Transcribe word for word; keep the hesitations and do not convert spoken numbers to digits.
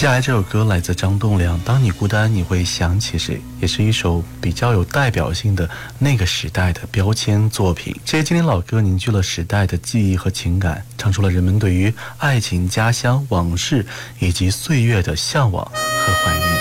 接下来这首歌来自张栋梁，当你孤单你会想起谁，也是一首比较有代表性的那个时代的标签作品。这些经典老歌凝聚了时代的记忆和情感，唱出了人们对于爱情、家乡、往事以及岁月的向往。